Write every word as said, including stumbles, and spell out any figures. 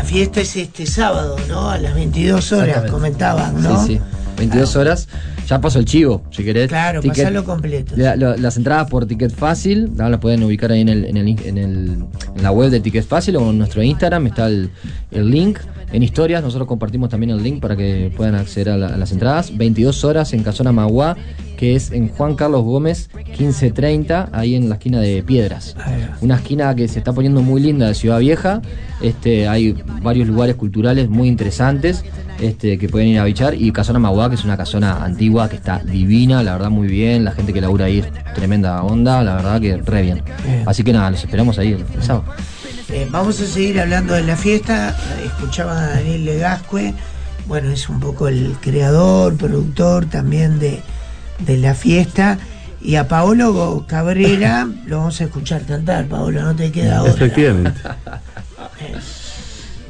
fiesta es este sábado, ¿no? A las veintidós horas, comentaban, ¿no? Sí, sí. veintidós horas. Ya pasó el chivo, si querés. Claro, Ticket, pasalo completo. La, la, las entradas por Ticket Fácil, ¿no? Las pueden ubicar ahí en, el, en, el, en, el, en la web de Ticket Fácil o en nuestro Instagram, está el, el link. En historias nosotros compartimos también el link para que puedan acceder a, la, a las entradas. veintidós horas en Casona Magua, que es en Juan Carlos Gómez quince treinta, ahí en la esquina de Piedras. Una esquina que se está poniendo muy linda de Ciudad Vieja. Este, hay varios lugares culturales muy interesantes este, que pueden ir a bichar. Y Casona Magua, que es una casona antigua que está divina, la verdad muy bien. La gente que labura ahí es tremenda onda, la verdad que re bien. bien. Así que nada, los esperamos ahí el, el sábado. Eh, vamos a seguir hablando de la fiesta. Escuchaban a Daniel Legascue. Bueno, es un poco el creador, productor también de, de la fiesta. Y a Paolo Cabrera lo vamos a escuchar cantar. Paolo, no te queda otra. Efectivamente.